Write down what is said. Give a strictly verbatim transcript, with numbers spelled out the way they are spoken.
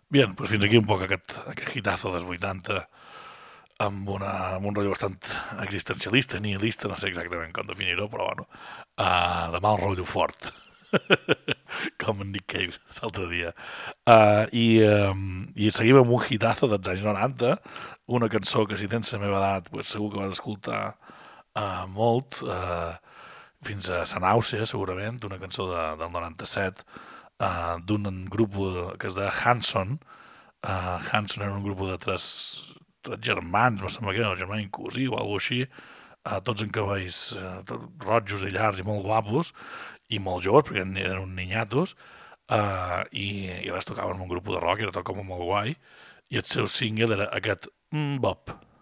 Bien, pues fins aquí un poc aquest, aquest hitazo dels vuitanta amb, una, amb un rotllo bastant existencialista, nihilista, no sé exactament com definir-ho, però bueno, uh, de mal rotllo fort, com en Nick Cave l'altre dia. Uh, i, um, I seguim amb un hitazo dels anys noranta, una cançó que si tens la meva edat pues, segur que vas escoltar uh, molt, uh, fins a sa nàusea segurament, una cançó de, del noranta-set, uh, d'un grup que es de Hanson. Uh, Hanson era un grup de tres, tres germans, me sembla que era el germà inclusiu o alguna així, uh, tots en cabells uh, tot rojos i llargs i molt guapos, i molt joves, perquè eren uns niñatos, uh, i, i res tocaven en un grup de rock, era tot com molt guai, i el seu single era aquest mm, Bob.